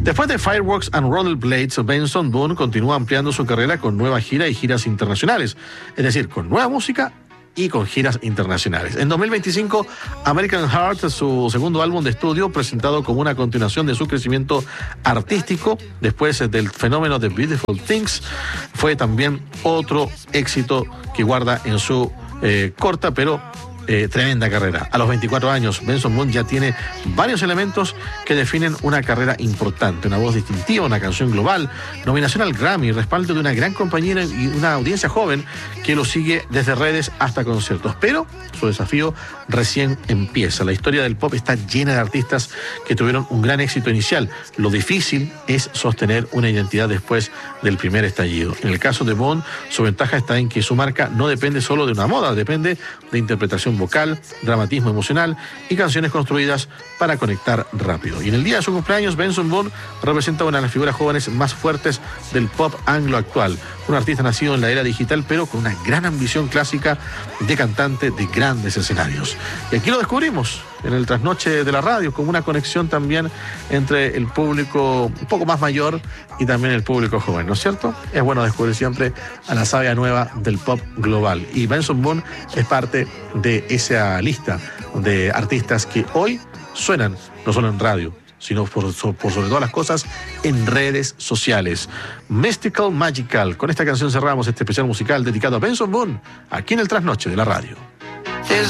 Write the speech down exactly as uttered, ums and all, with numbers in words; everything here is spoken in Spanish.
Después de Fireworks and Rollerblades, Benson Boone continúa ampliando su carrera con nueva gira y giras internacionales, es decir, con nueva música y con giras internacionales. En dos mil veinticinco, American Heart, su segundo álbum de estudio, presentado como una continuación de su crecimiento artístico después del fenómeno de Beautiful Things, fue también otro éxito que guarda en su eh, corta pero Eh, tremenda carrera. A los veinticuatro años, Benson Boone ya tiene varios elementos que definen una carrera importante: una voz distintiva, una canción global, nominación al Grammy, respaldo de una gran compañía y una audiencia joven que lo sigue desde redes hasta conciertos. Pero su desafío recién empieza. La historia del pop está llena de artistas que tuvieron un gran éxito inicial. Lo difícil es sostener una identidad después del primer estallido. En el caso de Boone, su ventaja está en que su marca no depende solo de una moda, depende de interpretación vocal, dramatismo emocional y canciones construidas para conectar rápido. Y en el día de su cumpleaños, Benson Boone representa una de las figuras jóvenes más fuertes del pop anglo actual. Un artista nacido en la era digital, pero con una gran ambición clásica de cantante de grandes escenarios. Y aquí lo descubrimos en el trasnoche de la radio, como una conexión también entre el público un poco más mayor y también el público joven, ¿no es cierto? Es bueno descubrir siempre a la savia nueva del pop global. Y Benson Boone es parte de esa lista de artistas que hoy suenan no solo en radio, sino por, por sobre todas las cosas en redes sociales. Mystical Magical. Con esta canción cerramos este especial musical dedicado a Benson Boone, aquí en el trasnoche de la radio.